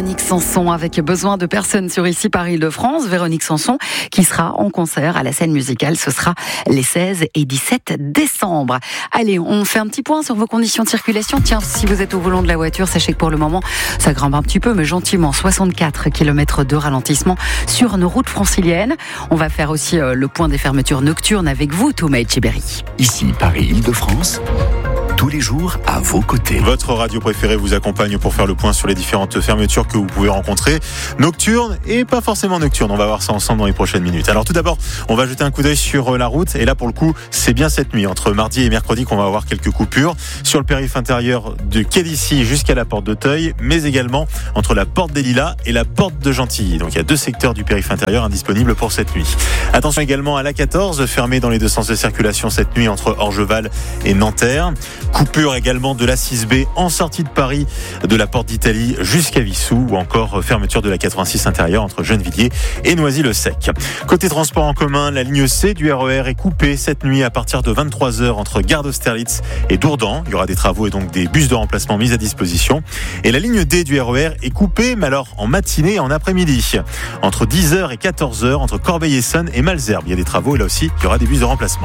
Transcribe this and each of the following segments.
Véronique Sanson avec Besoin de personnes sur Ici Paris-Île-de-France. Véronique Sanson qui sera en concert à la scène musicale. Ce sera les 16 et 17 décembre. Allez, on fait un petit point sur vos conditions de circulation. Tiens, si vous êtes au volant de la voiture, sachez que pour le moment, ça grimpe un petit peu, mais gentiment. 64 km de ralentissement sur nos routes franciliennes. On va faire aussi le point des fermetures nocturnes avec vous, Thomas Etcheberry. Ici Paris-Île-de-France. Tous les jours à vos côtés. Votre radio préférée vous accompagne pour faire le point sur les différentes fermetures que vous pouvez rencontrer, nocturnes et pas forcément nocturnes. On va voir ça ensemble dans les prochaines minutes. Alors tout d'abord, on va jeter un coup d'œil sur la route. Et là, pour le coup, c'est bien cette nuit, entre mardi et mercredi, qu'on va avoir quelques coupures sur le périph' intérieur de quai d'Issy jusqu'à la porte d'Auteuil, mais également entre la porte des Lilas et la porte de Gentilly. Donc il y a 2 secteurs du périph' intérieur indisponibles pour cette nuit. Attention également à l'A14, fermée dans les 2 sens de circulation cette nuit entre Orgeval et Nanterre. Coupure également de la 6B en sortie de Paris, de la porte d'Italie jusqu'à Vissou, ou encore fermeture de la 86 intérieure entre Gennevilliers et Noisy-le-Sec. Côté transport en commun, la ligne C du RER est coupée cette nuit à partir de 23h entre Gare d'Austerlitz et Dourdan. Il y aura des travaux et donc des bus de remplacement mis à disposition. Et la ligne D du RER est coupée, mais alors en matinée et en après-midi. Entre 10h et 14h entre Corbeil-Essonnes et Malesherbes. Il y a des travaux et là aussi, il y aura des bus de remplacement.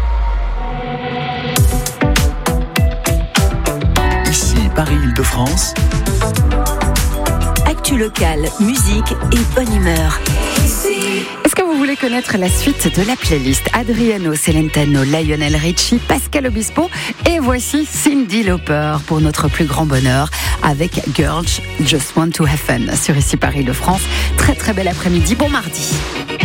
Paris-Île-de-France. Actu locale, musique et bonne humeur. Est-ce que vous voulez connaître la suite de la playlist? Adriano Celentano, Lionel Richie, Pascal Obispo et voici Cyndi Lauper pour notre plus grand bonheur avec Girls Just Want to Have Fun sur Ici Paris-Île-de-France. Très très bel après-midi, bon mardi.